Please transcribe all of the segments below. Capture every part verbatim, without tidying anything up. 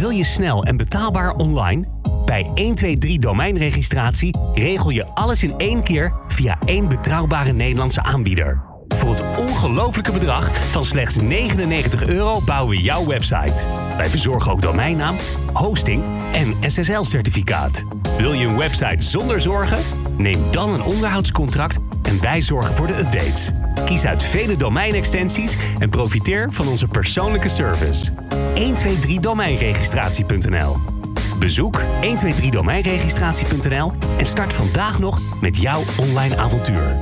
Wil je snel en betaalbaar online? Bij honderdtwintig domeinregistratie regel je alles in één keer via één betrouwbare Nederlandse aanbieder. Voor het ongelofelijke bedrag van slechts negenennegentig euro bouwen we jouw website. Wij verzorgen ook domeinnaam, hosting en S S L-certificaat. Wil je een website zonder zorgen? Neem dan een onderhoudscontract en wij zorgen voor de updates. Kies uit vele domeinextensies en profiteer van onze persoonlijke service. honderdtwintig domeinregistratie punt n l. Bezoek honderdtwintig domeinregistratie punt n l en start vandaag nog met jouw online avontuur.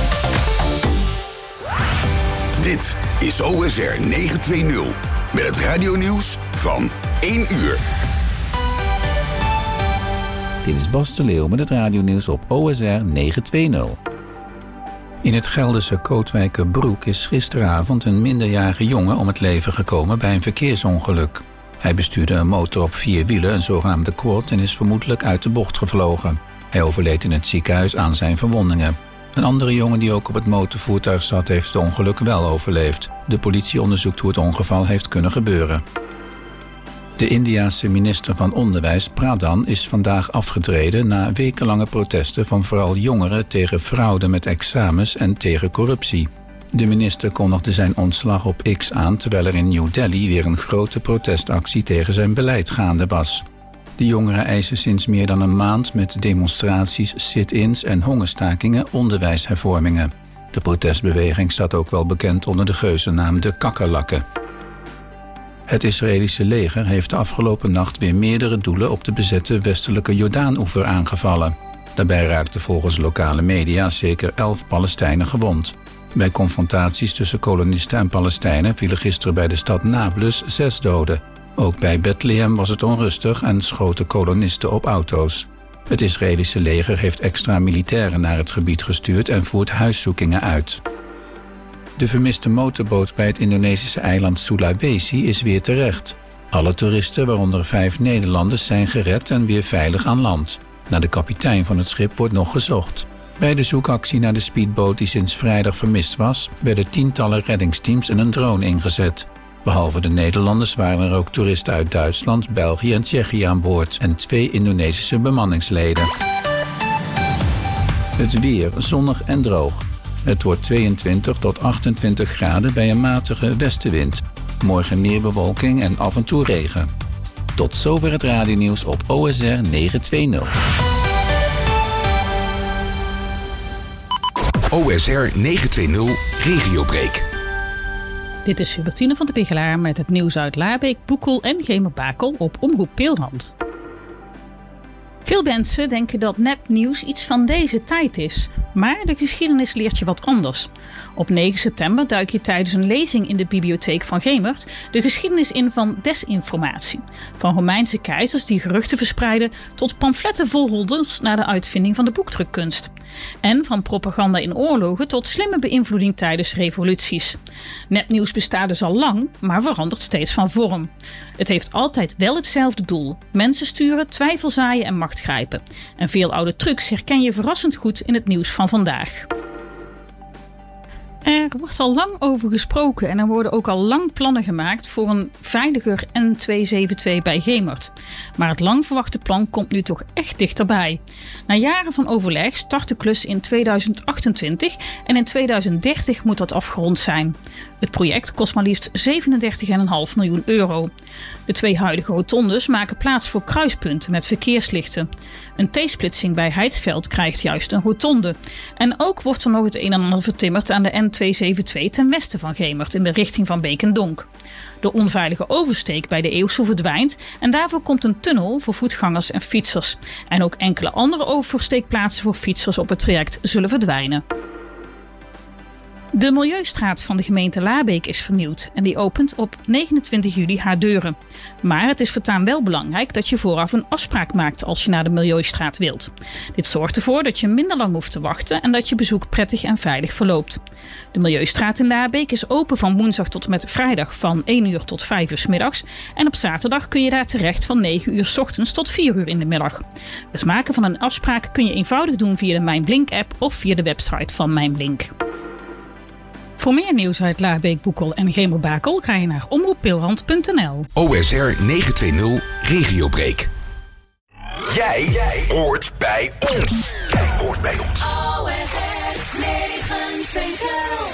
Dit is O S R negenhonderdtwintig met het radionieuws van één uur. Dit is Bas de Leeuw met het radionieuws op O S R negenhonderdtwintig. In het Gelderse Kootwijkerbroek is gisteravond een minderjarige jongen om het leven gekomen bij een verkeersongeluk. Hij bestuurde een motor op vier wielen, een zogenaamde quad, en is vermoedelijk uit de bocht gevlogen. Hij overleed in het ziekenhuis aan zijn verwondingen. Een andere jongen die ook op het motorvoertuig zat, heeft het ongeluk wel overleefd. De politie onderzoekt hoe het ongeval heeft kunnen gebeuren. De Indiase minister van Onderwijs, Pradhan, is vandaag afgetreden na wekenlange protesten van vooral jongeren tegen fraude met examens en tegen corruptie. De minister kondigde zijn ontslag op X aan, terwijl er in New Delhi weer een grote protestactie tegen zijn beleid gaande was. De jongeren eisen sinds meer dan een maand met demonstraties, sit-ins en hongerstakingen onderwijshervormingen. De protestbeweging staat ook wel bekend onder de geuzennaam de kakkerlakken. Het Israëlische leger heeft de afgelopen nacht weer meerdere doelen op de bezette westelijke Jordaanoever aangevallen. Daarbij raakten volgens lokale media zeker elf Palestijnen gewond. Bij confrontaties tussen kolonisten en Palestijnen vielen gisteren bij de stad Nablus zes doden. Ook bij Bethlehem was het onrustig en schoten kolonisten op auto's. Het Israëlische leger heeft extra militairen naar het gebied gestuurd en voert huiszoekingen uit. De vermiste motorboot bij het Indonesische eiland Sulawesi is weer terecht. Alle toeristen, waaronder vijf Nederlanders, zijn gered en weer veilig aan land. Naar de kapitein van het schip wordt nog gezocht. Bij de zoekactie naar de speedboot die sinds vrijdag vermist was, werden tientallen reddingsteams en een drone ingezet. Behalve de Nederlanders waren er ook toeristen uit Duitsland, België en Tsjechië aan boord en twee Indonesische bemanningsleden. Het weer, zonnig en droog. Het wordt tweeëntwintig tot achtentwintig graden bij een matige westenwind. Morgen meer bewolking en af en toe regen. Tot zover het radionieuws op O S R negenhonderdtwintig. O S R negenhonderdtwintig Regiobreak. Dit is Hubertine van de Bigelaar met het nieuws uit Laarbeek, Boekel en Gemerbakel op Omroep Peelhand. Veel mensen denken dat nepnieuws iets van deze tijd is. Maar de geschiedenis leert je wat anders. Op negen september duik je tijdens een lezing in de bibliotheek van Gemert de geschiedenis in van desinformatie. Van Romeinse keizers die geruchten verspreiden tot pamfletten vol holdens naar de uitvinding van de boekdrukkunst. En van propaganda in oorlogen tot slimme beïnvloeding tijdens revoluties. Nepnieuws bestaat dus al lang, maar verandert steeds van vorm. Het heeft altijd wel hetzelfde doel. Mensen sturen, twijfel zaaien en macht grijpen. En veel oude trucs herken je verrassend goed in het nieuws van vandaag. Er wordt al lang over gesproken en er worden ook al lang plannen gemaakt voor een veiliger N tweehonderdzevenentwintig bij Gemert. Maar het lang verwachte plan komt nu toch echt dichterbij. Na jaren van overleg start de klus in tweeduizend achtentwintig en in tweeduizend dertig moet dat afgerond zijn. Het project kost maar liefst zevenendertig komma vijf miljoen euro. De twee huidige rotondes maken plaats voor kruispunten met verkeerslichten. Een T-splitsing bij Heidsveld krijgt juist een rotonde. En ook wordt er nog het een en ander vertimmerd aan de N tweehonderdzevenentwintig ten westen van Gemert in de richting van Beek en Donk. De onveilige oversteek bij de Eeuwsel verdwijnt en daarvoor komt een tunnel voor voetgangers en fietsers. En ook enkele andere oversteekplaatsen voor fietsers op het traject zullen verdwijnen. De Milieustraat van de gemeente Laarbeek is vernieuwd en die opent op negenentwintig juli haar deuren. Maar het is voortaan wel belangrijk dat je vooraf een afspraak maakt als je naar de Milieustraat wilt. Dit zorgt ervoor dat je minder lang hoeft te wachten en dat je bezoek prettig en veilig verloopt. De Milieustraat in Laarbeek is open van woensdag tot en met vrijdag van één uur tot vijf uur 's middags. En op zaterdag kun je daar terecht van negen uur 's ochtends tot vier uur in de middag. Het maken van een afspraak kun je eenvoudig doen via de Mijn Blink app of via de website van Mijn Blink. Voor meer nieuws uit Laarbeek, Boekel en Gemerbakel ga je naar omroep pilrand punt n l. O S R negenhonderdtwintig Regiobreak. Jij, jij hoort bij ons. Jij hoort bij ons. O S R negenhonderdtwintig.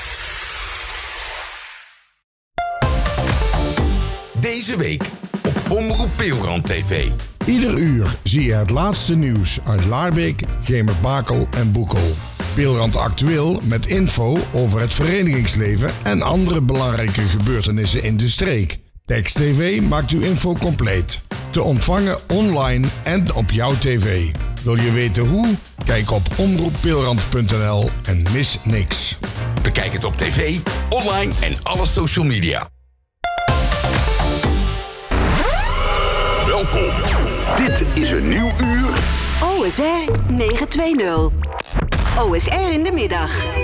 Deze week op Omroep Pilrand T V. Ieder uur zie je het laatste nieuws uit Laarbeek, Gemerbakel en Boekel. Pilrand Actueel met info over het verenigingsleven en andere belangrijke gebeurtenissen in de streek. Text T V maakt uw info compleet. Te ontvangen online en op jouw tv. Wil je weten hoe? Kijk op omroep pilrand punt n l en mis niks. Bekijk het op tv, online en alle social media. Welkom. Dit is een nieuw uur. O S R negenhonderdtwintig. O S R in de middag.